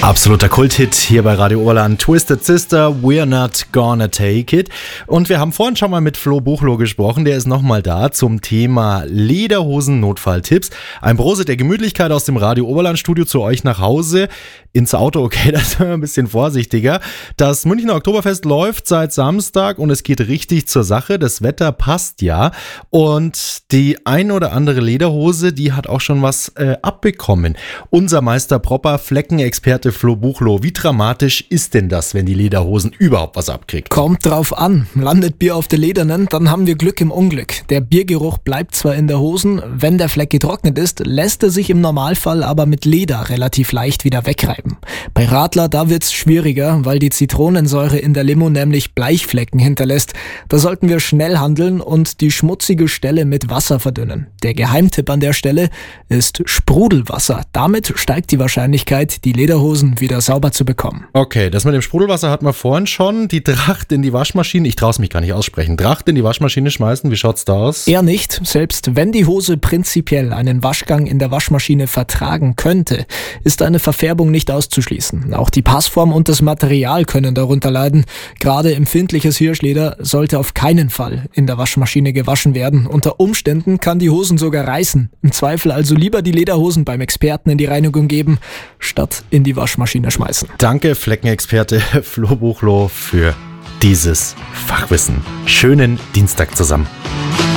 Absoluter Kulthit hier bei Radio Oberland. Twisted Sister, We're Not Gonna Take It. Und wir haben vorhin schon mal mit Flo Buchloh gesprochen. Der ist nochmal da zum Thema Lederhosen-Notfalltipps. Ein Prosit der Gemütlichkeit aus dem Radio Oberland Studio zu euch nach Hause. Ins Auto, okay, da sind wir ein bisschen vorsichtiger. Das Münchner Oktoberfest läuft seit Samstag und es geht richtig zur Sache. Das Wetter passt ja. Und die ein oder andere Lederhose, die hat auch schon was abbekommen. Unser Meister Propper, Fleckenexperte Flo Buchloh. Wie dramatisch ist denn das, wenn die Lederhosen überhaupt was abkriegt? Kommt drauf an. Landet Bier auf der Ledernen, dann haben wir Glück im Unglück. Der Biergeruch bleibt zwar in der Hosen, wenn der Fleck getrocknet ist, lässt er sich im Normalfall aber mit Leder relativ leicht wieder wegreiben. Bei Radler, da wird's schwieriger, weil die Zitronensäure in der Limo nämlich Bleichflecken hinterlässt. Da sollten wir schnell handeln und die schmutzige Stelle mit Wasser verdünnen. Der Geheimtipp an der Stelle ist Sprudelwasser. Damit steigt die Wahrscheinlichkeit, die Lederhosen wieder sauber zu bekommen. Okay, das mit dem Sprudelwasser hatten wir vorhin schon. Die Tracht in die Waschmaschine, ich traue es mich gar nicht aussprechen. Tracht in die Waschmaschine schmeißen, wie schaut's da aus? Eher nicht, selbst wenn die Hose prinzipiell einen Waschgang in der Waschmaschine vertragen könnte, ist eine Verfärbung nicht auszuschließen. Auch die Passform und das Material können darunter leiden. Gerade empfindliches Hirschleder sollte auf keinen Fall in der Waschmaschine gewaschen werden. Unter Umständen kann die Hosen sogar reißen. Im Zweifel also lieber die Lederhosen beim Experten in die Reinigung geben, statt in die Waschmaschine schmeißen. Danke, Fleckenexperte Flo Buchloh, für dieses Fachwissen. Schönen Dienstag zusammen.